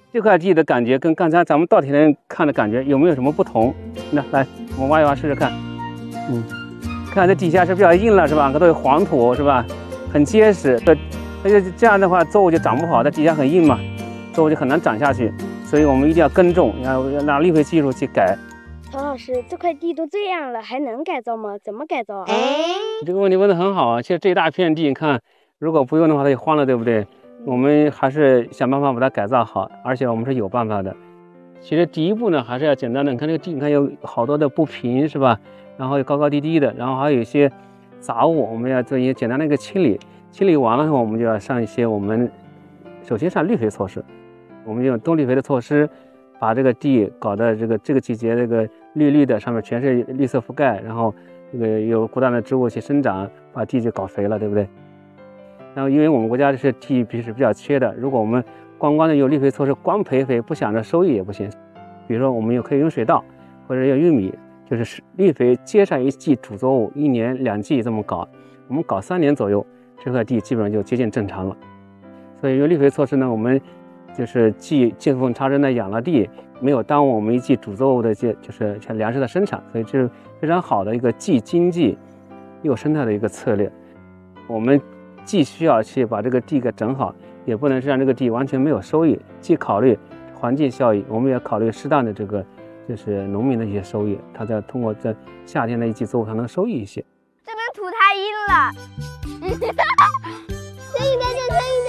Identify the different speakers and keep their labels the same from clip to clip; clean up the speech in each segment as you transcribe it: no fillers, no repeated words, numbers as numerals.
Speaker 1: 这块地的感觉跟刚才咱们稻田人看的感觉有没有什么不同？那来，我们挖一挖试试看。看这底下是比较硬了，是吧？都有黄土，是吧？很结实。而且这样的话，作物就长不好，它底下很硬嘛，作物就很难长下去。所以我们一定要耕种，要拿绿肥技术去改。
Speaker 2: 曹老师，这块地都这样了，还能改造吗？怎么改造啊？
Speaker 1: 这个问题问得很好啊！其实这一大片地，你看，如果不用的话，它就荒了，对不对？我们还是想办法把它改造好，而且我们是有办法的。其实第一步呢，还是要简单的。你看这个地，你看有好多的不平，是吧？然后有高高低低的，然后还有一些杂物，我们要做一些简单的一个清理。清理完了后，我们就要上一些首先上绿肥措施。我们用冬绿肥的措施，把这个地搞得这个季节这个绿绿的，上面全是绿色覆盖，然后有不断的植物去生长，把地就搞肥了，对不对？然后因为我们国家是地是比较缺的，如果我们光的用绿肥措施，光培肥不想着收益也不行。比如说我们可以用水稻，或者用玉米，就是绿肥接上一季主作物，1年2季这么搞，我们搞3年左右，这块地基本上就接近正常了。所以用绿肥措施呢，我们就是既见缝插针的养了地，没有耽误我们一季主作物的就是像粮食的生产，所以这是非常好的一个既经济又生态的一个策略。我们既需要去把这个地给整好，也不能是让这个地完全没有收益，既考虑环境效益，我们也考虑适当的就是农民的一些收益，他在通过在夏天的一季作物还能收益一些。
Speaker 2: 这边土太硬了。蚯蚓在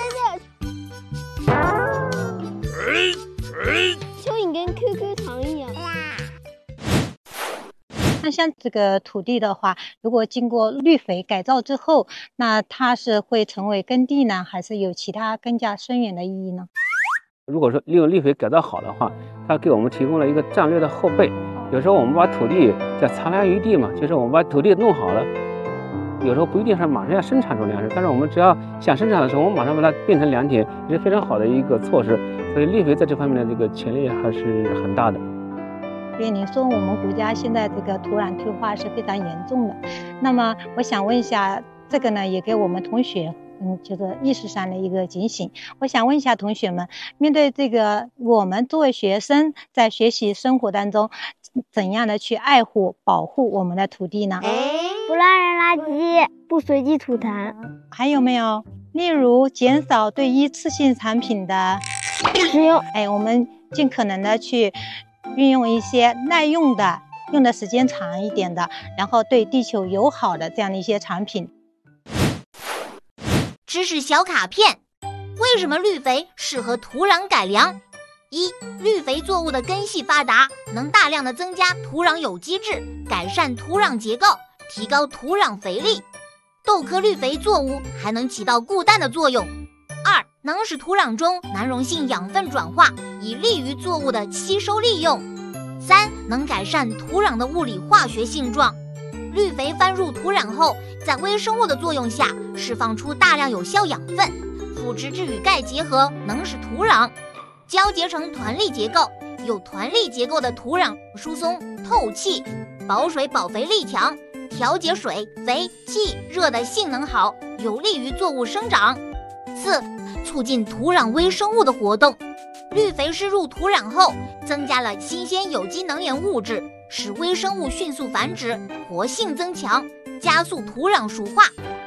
Speaker 2: 这，蚯蚓跟 QQ 糖一样。
Speaker 3: 那像这个土地的话，如果经过绿肥改造之后，那它是会成为耕地呢，还是有其他更加深远的意义呢？
Speaker 1: 如果说利用绿肥改造好的话，它给我们提供了一个战略的后备。有时候我们把土地叫残粮余地嘛，就是我们把土地弄好了，有时候不一定是马上要生产出粮食，但是我们只要想生产的时候，我们马上把它变成良田，也是非常好的一个措施。所以绿肥在这方面的这个潜力还是很大的。
Speaker 3: 所以您说我们国家现在这个土壤退化是非常严重的，那么我想问一下，这个呢也给我们同学就是意识上的一个警醒。我想问一下同学们，面对这个我们作为学生在学习生活当中，怎样的去爱护保护我们的土地呢？
Speaker 2: 不乱扔垃圾，不随地吐痰。
Speaker 3: 还有没有？例如减少对一次性产品的
Speaker 2: 使用。
Speaker 3: 我们尽可能的去运用一些耐用的，用的时间长一点的，然后对地球友好的这样的一些产品。
Speaker 4: 知识小卡片：为什么绿肥适合土壤改良？1. 绿肥作物的根系发达，能大量的增加土壤有机质，改善土壤结构，提高土壤肥力。豆科绿肥作物还能起到固氮的作用。2. 能使土壤中难溶性养分转化，以利于作物的吸收利用。3. 能改善土壤的物理化学性状。绿肥翻入土壤后，在微生物的作用下，释放出大量有效养分，腐殖质与钙结合，能使土壤交结成团粒结构。有团粒结构的土壤疏松透气，保水保肥力强，调节水肥气热的性能好，有利于作物生长。4. 促进土壤微生物的活动。绿肥施入土壤后，增加了新鲜有机能源物质，使微生物迅速繁殖，活性增强，加速土壤熟化。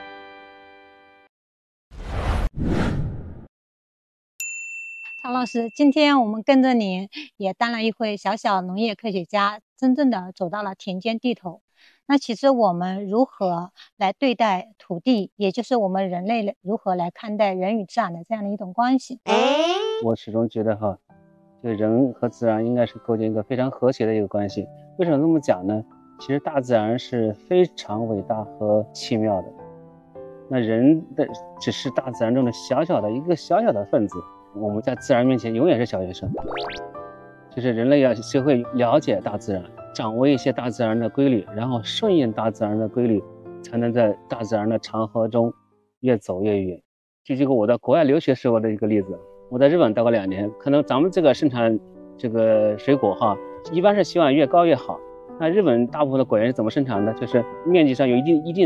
Speaker 3: 曹老师，今天我们跟着您也当了一回小小农业科学家，真正的走到了田间地头。那其实我们如何来对待土地，也就是我们人类如何来看待人与自然的这样的一种关系？
Speaker 1: 我始终觉得这个人和自然应该是构建一个非常和谐的一个关系。为什么这么讲呢？其实大自然是非常伟大和奇妙的，那人的只是大自然中的小小的分子，我们在自然面前永远是小学生。就是人类要学会了解大自然，掌握一些大自然的规律，然后顺应大自然的规律，才能在大自然的长河中越走越远。举个我在国外留学时候的一个例子，我在日本待过2年，可能咱们这个生产这个水果一般是希望越高越好。那日本大部分的果园是怎么生产的？就是面积上有一定